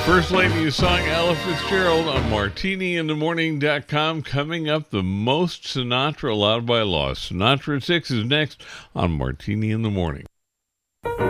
First Lady's song, Ella Fitzgerald, on martiniinthemorning.com. Coming up, the most Sinatra allowed by law. Sinatra at 6 is next on Martini in the Morning.